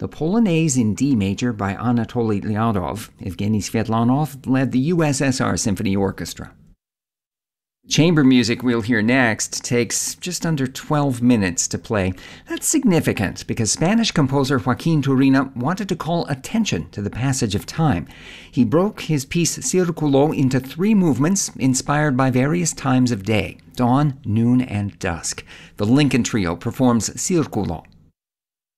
The Polonaise in D major by Anatoly Lyadov, Evgeny Svetlanov, led the USSR Symphony Orchestra. Chamber music we'll hear next takes just under 12 minutes to play. That's significant because Spanish composer Joaquin Turina wanted to call attention to the passage of time. He broke his piece Circulo into 3 movements inspired by various times of day: dawn, noon, and dusk. The Lincoln Trio performs Circulo.